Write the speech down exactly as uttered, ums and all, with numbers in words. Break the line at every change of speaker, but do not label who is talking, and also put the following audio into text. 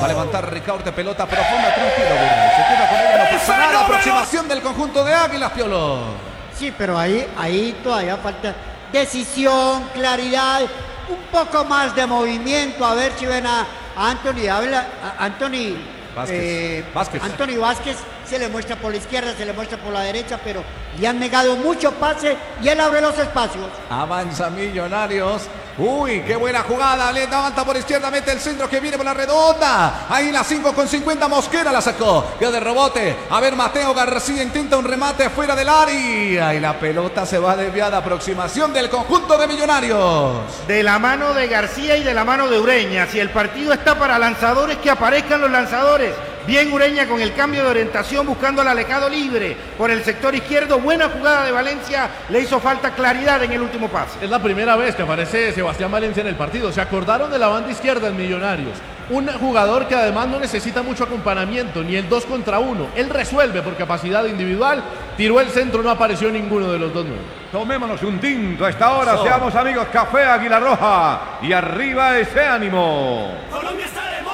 Va a levantar Ricaurte, pelota profunda, tranquilo, Burgos. Se queda con ella, no pasa nada. Aproximación del conjunto de Águilas, Piolo.
Sí, pero ahí, ahí todavía falta decisión, claridad, un poco más de movimiento. A ver si ven a, a Anthony Ávila, a Anthony
Vázquez.
eh,
Vázquez.
Anthony Vázquez se le muestra por la izquierda, se le muestra por la derecha, pero le han negado mucho pase y él abre los espacios.
Avanza Millonarios. Uy, qué buena jugada. Le levanta por izquierda, mete el centro que viene por la redonda. Ahí la cinco con cincuenta. Mosquera la sacó. Queda de rebote. A ver, Mateo García intenta un remate fuera del área. Y la pelota se va desviada. Aproximación del conjunto de Millonarios.
De la mano de García y de la mano de Ureña. Si el partido está para lanzadores, que aparezcan los lanzadores. Bien Ureña con el cambio de orientación, buscando al alejado libre por el sector izquierdo. Buena jugada de Valencia, le hizo falta claridad en el último pase.
Es la primera vez que aparece Sebastián Valencia en el partido. Se acordaron de la banda izquierda en Millonarios. Un jugador que además no necesita mucho acompañamiento, ni el dos contra uno. Él resuelve por capacidad individual. Tiró el centro, no apareció ninguno de los dos nuevos.
Tomémonos un tinto a esta hora, seamos amigos. Café Águila Roja y arriba ese ánimo.